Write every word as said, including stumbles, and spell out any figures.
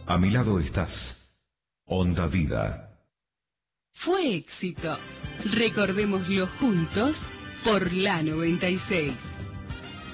A mi lado estás. Onda Vida. Fue éxito. Recordémoslo juntos por la noventa y seis.